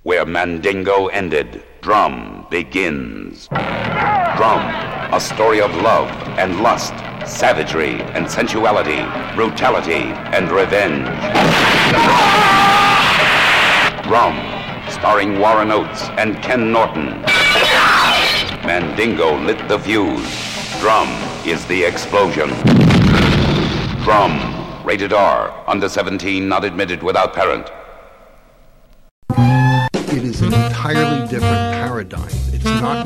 Where Mandingo ended, Drum begins. Drum, a story of love and lust, savagery and sensuality, brutality and revenge. Drum, starring Warren Oates and Ken Norton. Mandingo lit the fuse. Drum is the explosion. Drum, rated R, under 17, not admitted without parent. It is an entirely different paradigm. It's not